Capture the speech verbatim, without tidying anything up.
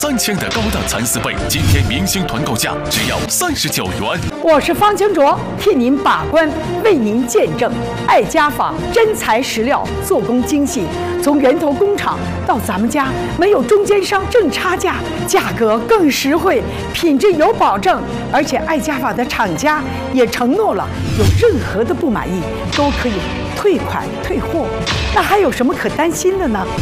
三千的高档蚕丝被，今天明星团购价只要三十九元。 我是方清卓，替您把关，为您见证。爱家纺真材实料，做工精细，从源头工厂到咱们家，没有中间商挣差价，价格更实惠，品质有保证。而且爱家纺的厂家也承诺了，有任何的不满意都可以退款退货。那还有什么可担心的呢？